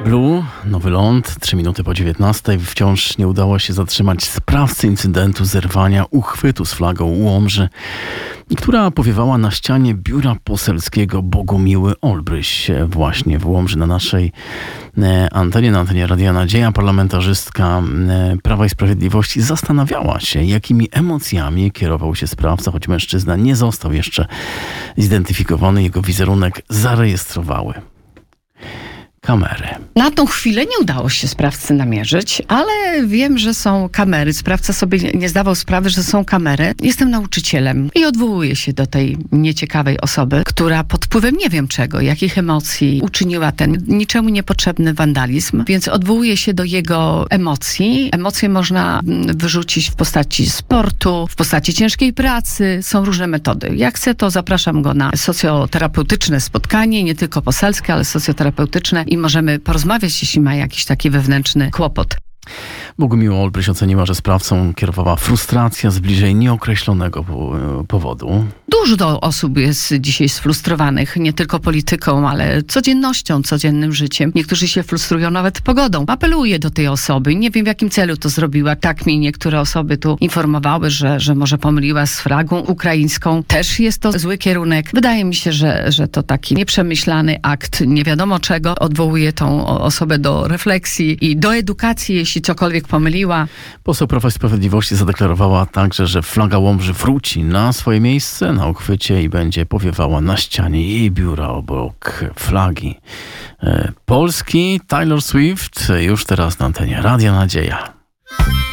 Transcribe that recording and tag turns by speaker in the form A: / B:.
A: Blue, Nowy Ląd, 3 minuty po 19. Wciąż nie udało się zatrzymać sprawcy incydentu zerwania uchwytu z flagą Łomży, która powiewała na ścianie biura poselskiego Bogumiły Olbryś właśnie w Łomży. Na naszej antenie, na antenie Radia Nadzieja, parlamentarzystka Prawa i Sprawiedliwości zastanawiała się, jakimi emocjami kierował się sprawca, choć mężczyzna nie został jeszcze zidentyfikowany, jego wizerunek zarejestrowały kamery.
B: Na tą chwilę nie udało się sprawcy namierzyć, ale wiem, że są kamery. Sprawca sobie nie zdawał sprawy, że są kamery. Jestem nauczycielem i odwołuję się do tej nieciekawej osoby, która pod wpływem nie wiem czego, jakich emocji uczyniła ten niczemu niepotrzebny wandalizm, więc odwołuję się do jego emocji. Emocje można wyrzucić w postaci sportu, w postaci ciężkiej pracy. Są różne metody. Jak chcę, to zapraszam go na socjoterapeutyczne spotkanie, nie tylko poselskie, ale socjoterapeutyczne i możemy porozmawiać, jeśli ma jakiś taki wewnętrzny kłopot.
A: Bogumiła Olbryś oceniła, że sprawcą kierowała frustracja z bliżej nieokreślonego powodu.
B: Dużo osób jest dzisiaj sfrustrowanych, nie tylko polityką, ale codziennością, codziennym życiem. Niektórzy się frustrują nawet pogodą. Apeluję do tej osoby, nie wiem w jakim celu to zrobiła. Tak mi niektóre osoby tu informowały, że może pomyliła z flagą ukraińską. Też jest to zły kierunek. Wydaje mi się, że to taki nieprzemyślany akt nie wiadomo czego. Odwołuję tą osobę do refleksji i do edukacji, jeśli cokolwiek pomyliła.
A: Poseł Prawa i Sprawiedliwości zadeklarowała także, że flaga Łomży wróci na swoje miejsce na uchwycie i będzie powiewała na ścianie jej biura obok flagi Polski. Taylor Swift już teraz na antenie Radia Nadzieja.